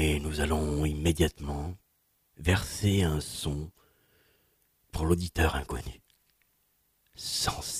Et nous allons immédiatement verser un son pour l'auditeur inconnu. Sensation.